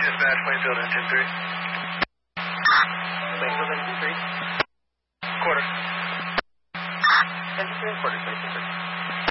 Dispatch, Plainfield, engine 3. Plainfield, engine 3. Quarter. Engine 3 and quarter, Plainfield 3.